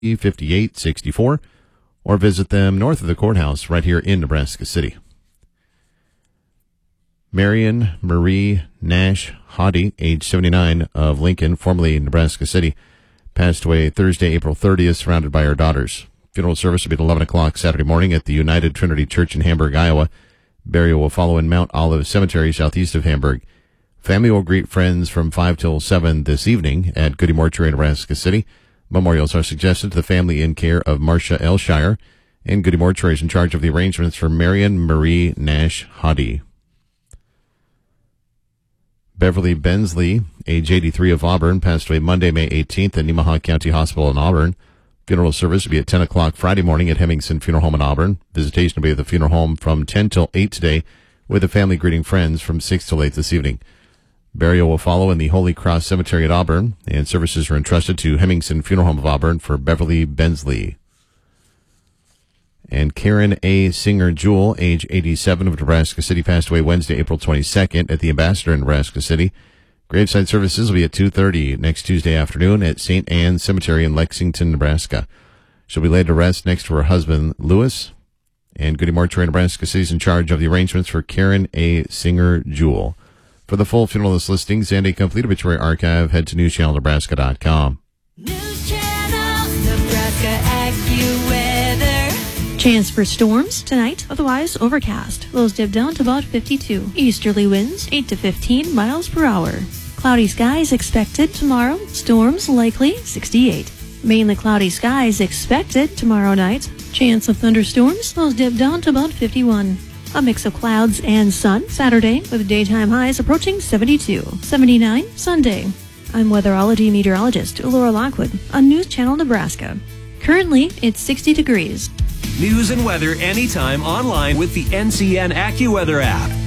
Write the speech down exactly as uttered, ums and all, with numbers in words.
fifty-eight sixty-four, or visit them north of the courthouse right here in Nebraska City. Marion Marie Nash Hoddy, age seventy-nine, of Lincoln, formerly Nebraska City, passed away Thursday, April thirtieth, surrounded by her daughters. Funeral service will be at eleven o'clock Saturday morning at the United Trinity Church in Hamburg, Iowa. Burial will follow in Mount Olive Cemetery, southeast of Hamburg. Family will greet friends from five till seven this evening at Goody Mortuary, Nebraska City. Memorials are suggested to the family in care of Marcia Elshire, and Goody Mortuary is in charge of the arrangements for Marion Marie Nash Hoddy. Beverly Bensley, age eighty-three, of Auburn, passed away Monday, May eighteenth at Nemaha County Hospital in Auburn. Funeral service will be at ten o'clock Friday morning at Hemmingson Funeral Home in Auburn. Visitation will be at the funeral home from ten till eight today, with the family greeting friends from six till eight this evening. Burial will follow in the Holy Cross Cemetery at Auburn, and services are entrusted to Hemmingson Funeral Home of Auburn for Beverly Bensley. And Karen A. Singer Jewell, age eighty-seven, of Nebraska City, passed away Wednesday, April twenty-second at the Ambassador in Nebraska City. Graveside services will be at two thirty next Tuesday afternoon at Saint Anne's Cemetery in Lexington, Nebraska. She'll be laid to rest next to her husband, Lewis, and Goody Mortuary, Nebraska City, is in charge of the arrangements for Karen A. Singer Jewell. For the full funeral list listings and a complete obituary archive, head to news channel nebraska dot com. News Channel Nebraska AccuWeather. Chance for storms tonight, otherwise overcast. Lows dip down to about fifty-two. Easterly winds eight to fifteen miles per hour. Cloudy skies expected tomorrow. Storms likely sixty-eight. Mainly cloudy skies expected tomorrow night. Chance of thunderstorms. Lows dip down to about fifty-one. A mix of clouds and sun Saturday, with daytime highs approaching seventy-two. seventy-nine Sunday. I'm weatherology meteorologist Laura Lockwood on News Channel Nebraska. Currently, it's sixty degrees. News and weather anytime online with the N C N AccuWeather app.